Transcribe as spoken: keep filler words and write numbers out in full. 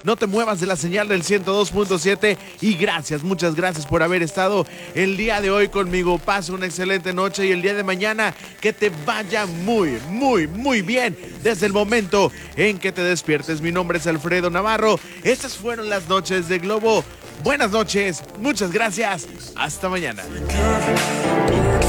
No te muevas de la señal del ciento dos punto siete y gracias, muchas gracias por haber estado el día de hoy conmigo. Pasa una excelente noche y el día de mañana que te vaya muy, muy, muy bien desde el momento en que te despiertes. Mi nombre es Alfredo Navarro. Estas fueron las noches de Globo. Buenas noches, muchas gracias. Hasta mañana.